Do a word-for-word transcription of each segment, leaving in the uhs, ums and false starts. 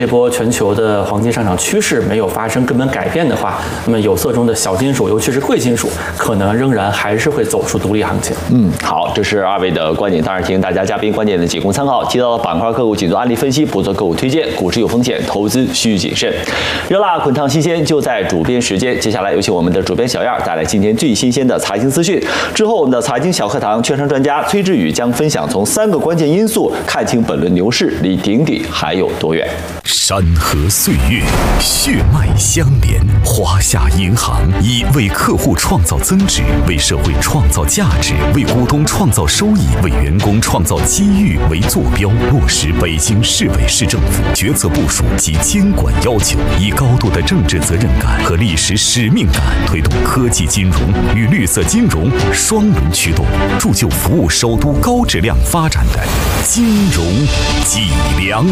这波全球的黄金上涨趋势没有发生根本改变的话，那么有色中的小金属，尤其是贵金属，可能仍然还是会走出独立行情。 嗯，好，这是二位的观点，当然提醒大家嘉宾观点的仅供参考。提到的板块个股仅做案例分析，不做个股推荐。股市有风险，投资需谨慎。热辣滚烫新鲜就在主编时间，接下来有请我们的主编小样带来今天最新鲜的财经资讯。之后，我们的财经小课堂券商专家崔志宇将分享从三个关键因素看清本轮牛市离顶底还有多远。 山河岁月，血脉相连。华夏银行以为客户创造增值，为社会创造价值，为股东创造收益，为员工创造机遇为坐标，落实北京市委市政府决策部署及监管要求，以高度的政治责任感和历史使命感，推动科技金融与绿色金融双轮驱动，铸就服务首都高质量发展的金融脊梁。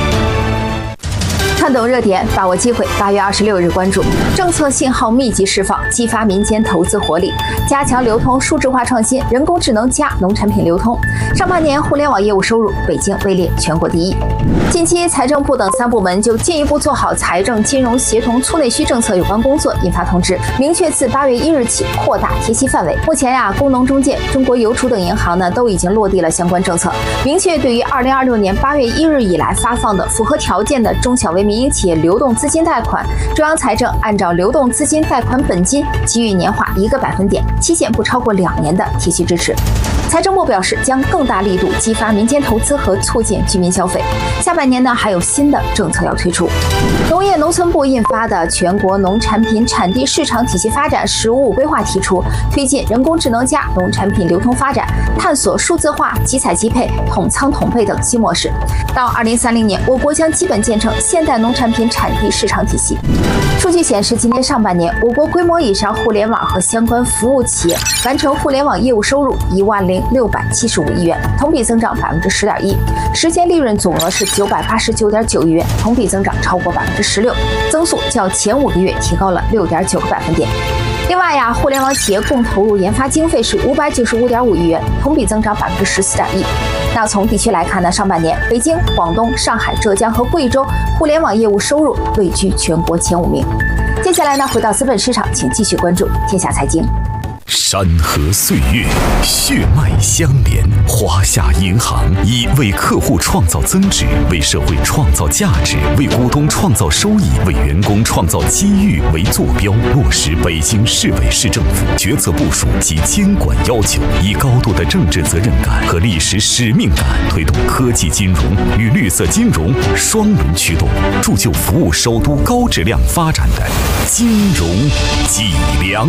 看懂热点，把握机会。八月二十六日关注政策信号密集释放，激发民间投资活力，加强流通数字化创新，人工智能加农产品流通。上半年互联网业务收入，北京位列全国第一。近期财政部等三部门就进一步做好财政金融协同促内需政策有关工作，印发通知，明确自八月一日起扩大贴息范围。目前呀、啊，工农中建、中国邮储等银行呢都已经落地了相关政策，明确对于二零二六年八月一日以来发放的符合条件的中小微民营企业流动资金贷款，中央财政按照流动资金贷款本金给予年化一个百分点，期限不超过两年的贴息支持。财政部表示，将更大力度激发民间投资和促进居民消费。下半年呢，还有新的政策要推出。农业农村部印发的《全国农产品产地市场体系发展“十五五”规划》提出，推进人工智能加农产品流通发展，探索数字化、集采集配、统仓统配等新模式。到二零三零年，我国将基本建成现代农产品产地市场体系。数据显示，今年上半年，我国规模以上互联网和相关服务企业完成互联网业务收入一万零六百七十五亿元，同比增长百分之十点一，实现利润总额是九百八十九点九亿元，同比增长超过百分之十六，增速较前五个月提高了六点九个百分点。另外呀，互联网企业共投入研发经费是五百九十五点五亿元，同比增长百分之十四点一。那从地区来看呢，上半年北京、广东、上海、浙江和贵州互联网业务收入位居全国前五名。接下来呢，回到资本市场，请继续关注天下财经。 山河岁月，血脉相连。华夏银行以为客户创造增值，为社会创造价值，为股东创造收益，为员工创造机遇为坐标，落实北京市委市政府决策部署及监管要求，以高度的政治责任感和历史使命感，推动科技金融与绿色金融双轮驱动，铸就服务首都高质量发展的金融脊梁。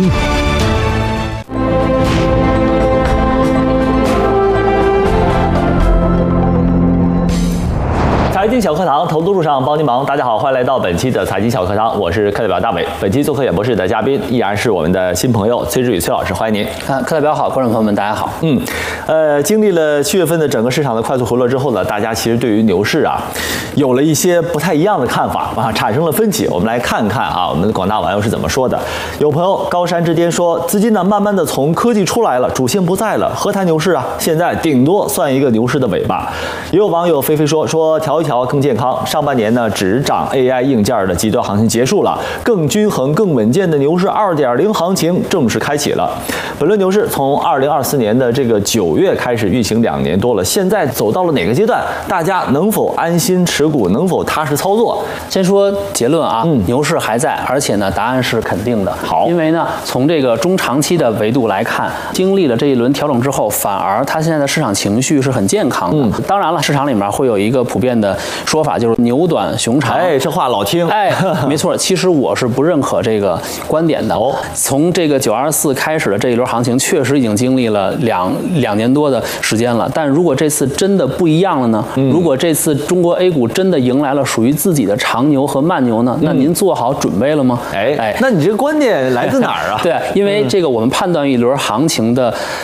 财经小课堂，投资路上帮您忙。大家好，欢迎来到本期的财经小课堂，我是课代表大伟。本期做客演播室的嘉宾依然是我们的新朋友崔志宇崔老师，欢迎您。 啊，课代表好，观众朋友们大家好。 嗯，呃，经历了七月份的整个市场的快速回落之后呢，大家其实对于牛市啊，有了一些不太一样的看法啊，产生了分歧。我们来看看啊，我们的广大网友是怎么说的。有朋友高山之巅说，资金呢慢慢的从科技出来了，主线不在了，何谈牛市啊？现在顶多算一个牛市的尾巴。也有网友菲菲说，说调一调更健康。上半年呢，只涨 A I 硬件的极端行情结束了，更均衡、更稳健的牛市 二点零 行情正式开启了。本轮牛市从二零二四年的这个九月开始运行两年多了，现在走到了哪个阶段？大家能否安心持股？能否踏实操作？ 先说结论啊， 嗯， 牛市还在，而且呢，答案是肯定的。 好， 因为呢，从这个中长期的维度来看，经历了这一轮调整之后，反而它现在的市场情绪是很健康的。 嗯， 当然了，市场里面会有一个普遍的说法，就是牛短熊长。 哎，这话老听。 哎，没错，其实我是不认可这个观点的。 哦， 从这个九二四开始的这一轮行情，确实已经经历了两两年多的时间了。但如果这次真的不一样了呢？ 嗯， 如果这次中国 A 股真的迎来了属于自己的长牛和慢牛呢？那您做好准备了吗？ 哎哎，那你这个观点来自哪儿啊？ 对，因为这个我们判断一轮行情的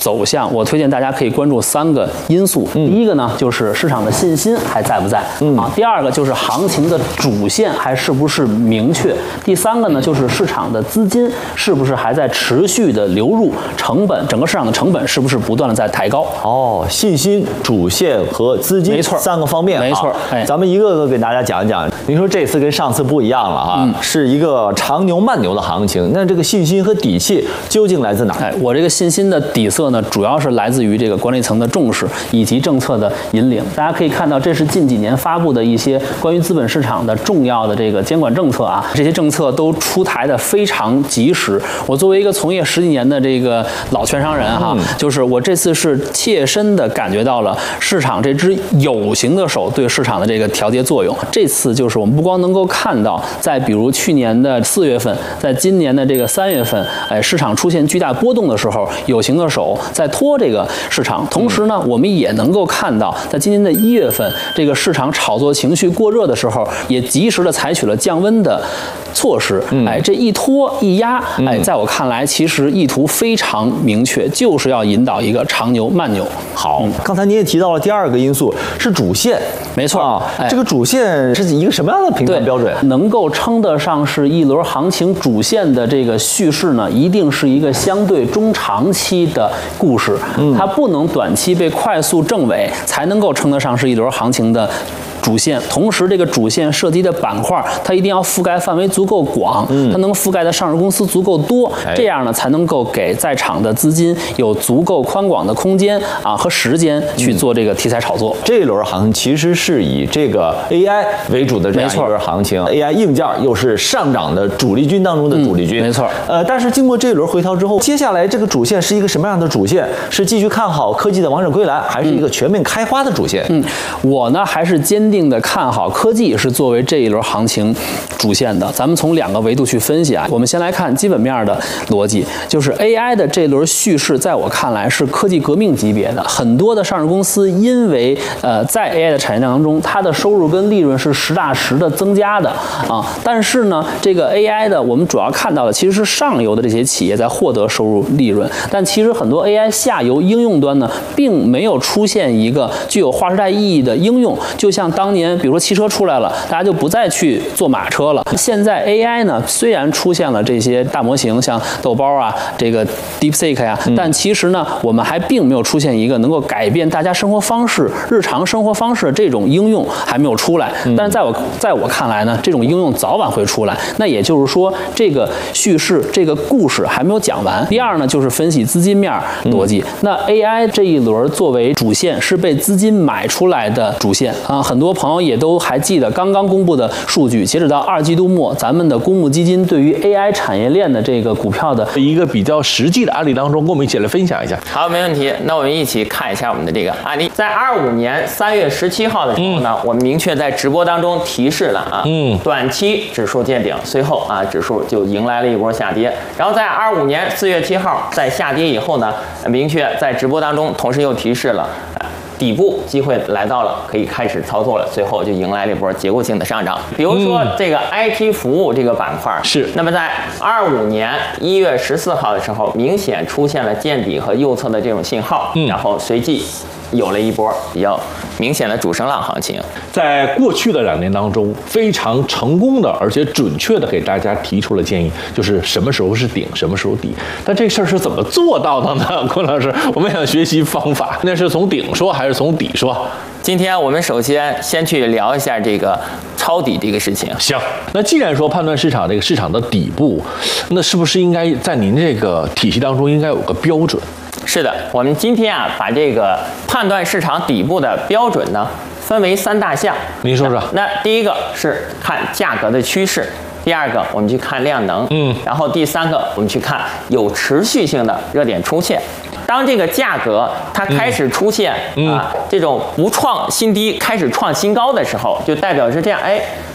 走向，我推荐大家可以关注三个因素。嗯、第一个呢，就是市场的信心还在不在、嗯、啊？第二个就是行情的主线还是不是明确？第三个呢，就是市场的资金是不是还在持续的流入，成本整个市场的成本是不是不断的在抬高？ 哦，信心、主线和资金， 没错， 三个方面， 没错。哎， 咱们一个个给大家讲一讲。您说这次跟上次不一样了啊，嗯、是一个长牛慢牛的行情。那这个信心和底气究竟来自哪？ 哎，我这个信心的底色呢，主要是来自于这个管理层的重视以及政策的引领。大家可以看到，这是近几年发布的一些关于资本市场的重要的这个监管政策啊，这些政策都出台的非常及时。我作为一个从业十几年的这个老券商人哈，嗯、就是我这次是切身的感觉到了市场这只有形的手对市场的这个调节作用。这次就是我们不光能够看到，在比如去年的四月份，在今年的这个三月份，哎，市场出现巨大波动的时候，有形的手在拖这个市场。同时呢，我们也能够看到，在今年的一月份，这个市场炒作情绪过热的时候，也及时的采取了降温的措施。哎，这一拖一压，哎，在我看来，其实意图非常明确，就是要引导一个长牛慢牛。 好，嗯、刚才您也提到了第二个因素是主线， 没错啊、 哎，这个主线是一个什么样的评判标准？ 能够称得上是一轮行情主线的这个叙事呢，一定是一个相对中长期的故事，嗯、它不能短期被快速证伪，才能够称得上是一轮行情的主线。同时，这个主线涉及的板块，它一定要覆盖范围足够广，嗯、它能覆盖的上市公司足够多，哎、这样呢，才能够给在场的资金有足够宽广的空间啊和时间去做这个题材炒作。 嗯、这一轮行情其实是以这个 A I 为主的这样一轮行情 ，A I 硬件又是上涨的主力军当中的主力军， 嗯、没错。 呃，但是经过这一轮回调之后，接下来这个主线是一个什么样的主线？是继续看好科技的王者归来，还是一个全面开花的主线？ 嗯，我呢还是坚定的看好科技是作为这一轮行情主线的。咱们从两个维度去分析啊，我们先来看基本面的逻辑，就是 A I 的这轮叙事，在我看来是科技革命级别的。很多的上市公司因为呃在 A I 的产业链当中，它的收入跟利润是实打实的增加的啊，但是呢，这个 A I 的我们主要看到的其实是上游的这些企业在获得收入利润，但其实很多 A I 下游应用端呢，并没有出现一个具有划时代意义的应用。就像当年，比如说汽车出来了，大家就不再去做马车了。现在 A I 呢，虽然出现了这些大模型，像豆包啊，这个 DeepSeek 呀、啊，但其实呢，我们还并没有出现一个能够改变大家生活方式、日常生活方式的这种应用还没有出来。但是在我在我看来呢，这种应用早晚会出来。那也就是说，这个叙事、这个故事还没有讲完。第二呢，就是分析资金面逻辑。嗯、那 A I 这一轮作为主线，是被资金买出来的主线啊。很多朋友也都还记得刚刚公布的数据，截止到二季度末，咱们的公募基金对于 A I 产业链的这个股票的一个比较实际的案例当中，跟我们一起来分享一下。 好，没问题。那我们一起看一下我们的这个案例。在二五年三月十七号的时候呢，嗯、我们明确在直播当中提示了啊，嗯，短期指数见顶，随后啊，指数就迎来了一波下跌。然后在二五年四月七号，在下跌以后呢，明确在直播当中同时又提示了。底部机会来到了，可以开始操作了，最后就迎来了一波结构性的上涨。比如说这个 I T 服务这个板块是， 那么在二五年一月十四号的时候，明显出现了见底和右侧的这种信号，嗯、然后随即有了一波比较明显的主升浪行情。 在过去的两年当中，非常成功的而且准确的给大家提出了建议，就是什么时候是顶，什么时候底。但这事儿是怎么做到的呢？昆老师，我们想学习方法，那是从顶说还是从底说？ 今天我们首先先去聊一下这个抄底这个事情。 行，那既然说判断市场这个市场的底部，那是不是应该在您这个体系当中应该有个标准？ 是的，我们今天啊把这个判断市场底部的标准呢分为三大项。 您说说。 那第一个是看价格的趋势，第二个我们去看量能，嗯，然后第三个我们去看有持续性的热点出现。当这个价格它开始出现、嗯、啊这种不创新低，开始创新高的时候，就代表是这样，哎，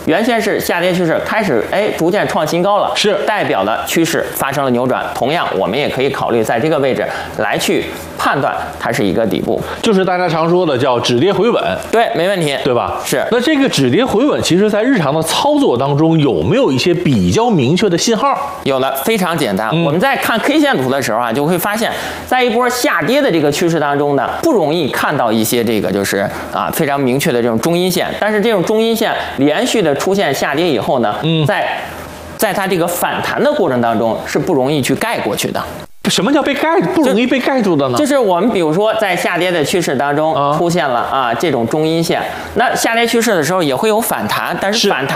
原先是下跌趋势，开始哎逐渐创新高了， 是代表了趋势发生了扭转。同样，我们也可以考虑在这个位置来去判断它是一个底部， 就是大家常说的叫止跌回稳。 对，没问题， 对吧？ 是。 那这个止跌回稳，其实在日常的操作当中有没有一些比较明确的信号？ 有的，非常简单。 嗯、 我们在看 K 线图的时候啊，就会发现，在一波下跌的这个趋势当中呢，不容易看到一些这个就是啊非常明确的这种中阴线。但是这种中阴线连续的出现下跌以后呢，嗯、在在它这个反弹的过程当中是不容易去盖过去的。 什么叫被盖不容易被盖住的呢？ 就是我们比如说在下跌的趋势当中出现了啊这种中阴线，那下跌趋势的时候也会有反弹，但是反弹